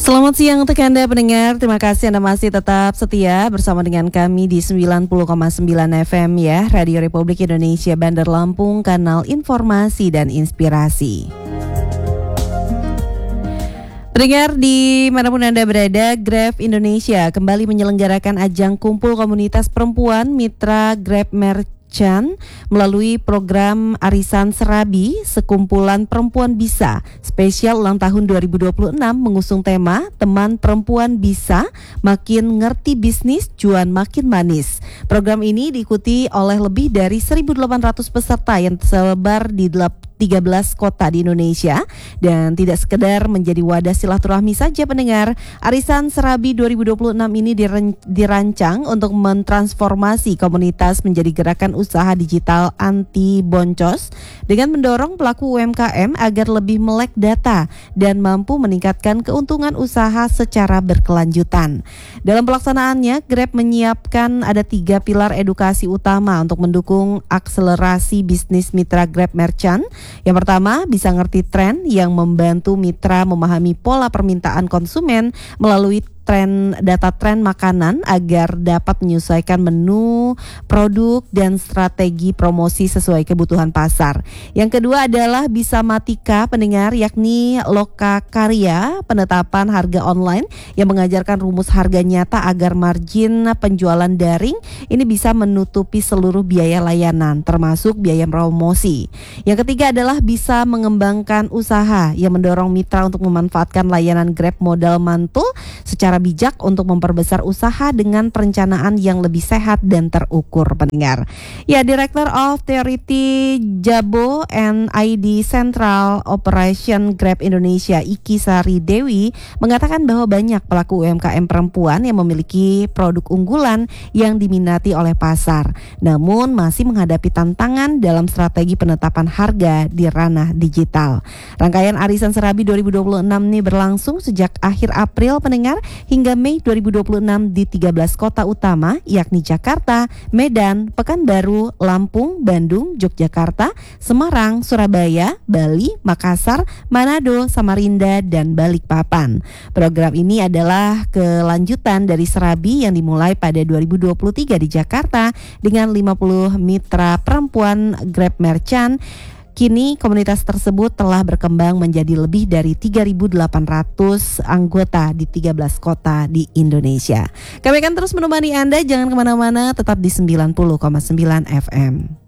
Selamat siang untuk Anda pendengar, terima kasih Anda masih tetap setia bersama dengan kami di 90,9 FM ya, Radio Republik Indonesia Bandar Lampung, kanal informasi dan inspirasi. Pendengar dimanapun Anda berada, Grab Indonesia kembali menyelenggarakan ajang kumpul komunitas perempuan mitra Grab Merchant melalui program Arisan Serabi Sekumpulan Perempuan Bisa spesial ulang tahun 2026 mengusung tema Teman Perempuan Bisa Makin Ngerti Bisnis Cuan Makin Manis. Program ini diikuti oleh lebih dari 1.800 peserta yang tersebar di 13 kota di Indonesia, dan tidak sekedar menjadi wadah silaturahmi saja pendengar. Arisan Serabi 2026 ini dirancang untuk mentransformasi komunitas menjadi gerakan usaha digital anti boncos dengan mendorong pelaku UMKM agar lebih melek data dan mampu meningkatkan keuntungan usaha secara berkelanjutan. Dalam pelaksanaannya, Grab menyiapkan ada 3 pilar edukasi utama untuk mendukung akselerasi bisnis mitra Grab Merchant. Yang pertama, bisa ngerti tren yang membantu mitra memahami pola permintaan konsumen melalui data tren makanan agar dapat menyesuaikan menu, produk, dan strategi promosi sesuai kebutuhan pasar. Yang kedua adalah bisa matika pendengar, yakni loka karya, penetapan harga online yang mengajarkan rumus harga nyata agar margin penjualan daring ini bisa menutupi seluruh biaya layanan termasuk biaya promosi. Yang ketiga adalah bisa mengembangkan usaha yang mendorong mitra untuk memanfaatkan layanan Grab modal mantul secara bijak untuk memperbesar usaha dengan perencanaan yang lebih sehat dan terukur pendengar. Ya, Director of Theory Jabo and ID Central Operation Grab Indonesia Iki Sari Dewi mengatakan bahwa banyak pelaku UMKM perempuan yang memiliki produk unggulan yang diminati oleh pasar, namun masih menghadapi tantangan dalam strategi penetapan harga di ranah digital. Rangkaian Arisan Serabi 2026 ini berlangsung sejak akhir April pendengar hingga Mei 2026 di 13 kota utama yakni Jakarta, Medan, Pekanbaru, Lampung, Bandung, Yogyakarta, Semarang, Surabaya, Bali, Makassar, Manado, Samarinda, dan Balikpapan. Program ini adalah kelanjutan dari Serabi yang dimulai pada 2023 di Jakarta dengan 50 mitra perempuan Grab Merchant. Kini komunitas tersebut telah berkembang menjadi lebih dari 3.800 anggota di 13 kota di Indonesia. Kami akan terus menemani Anda, jangan kemana-mana, tetap di 90,9 FM.